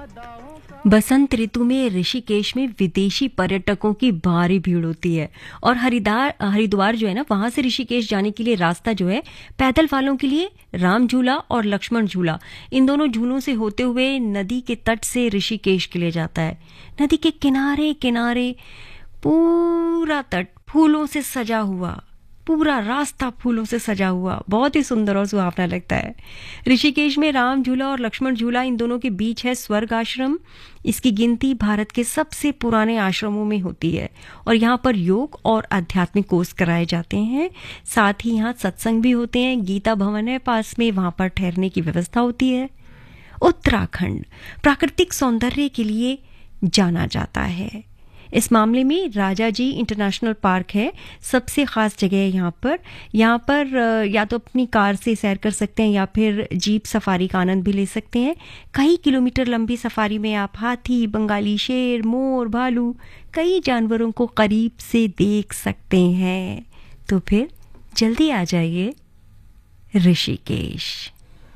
बसंत ऋतु में ऋषिकेश में विदेशी पर्यटकों की भारी भीड़ होती है। और हरिद्वार जो है ना, वहां से ऋषिकेश जाने के लिए रास्ता जो है, पैदल वालों के लिए राम झूला और लक्ष्मण झूला, इन दोनों झूलों से होते हुए नदी के तट से ऋषिकेश के लिए जाता है। नदी के किनारे किनारे पूरा तट फूलों से सजा हुआ, पूरा रास्ता फूलों से सजा हुआ, बहुत ही सुंदर और सुहावना लगता है। ऋषिकेश में राम झूला और लक्ष्मण झूला, इन दोनों के बीच है स्वर्ग आश्रम। इसकी गिनती भारत के सबसे पुराने आश्रमों में होती है और यहाँ पर योग और आध्यात्मिक कोर्स कराए जाते हैं। साथ ही यहाँ सत्संग भी होते हैं। गीता भवन है पास में, वहां पर ठहरने की व्यवस्था होती है। उत्तराखंड प्राकृतिक सौंदर्य के लिए जाना जाता है। इस मामले में राजाजी इंटरनेशनल पार्क है सबसे खास जगह है। यहाँ पर या तो अपनी कार से सैर कर सकते हैं या फिर जीप सफारी का आनंद भी ले सकते हैं। कई किलोमीटर लंबी सफारी में आप हाथी, बंगाली शेर, मोर, भालू, कई जानवरों को करीब से देख सकते हैं। तो फिर जल्दी आ जाइए ऋषिकेश।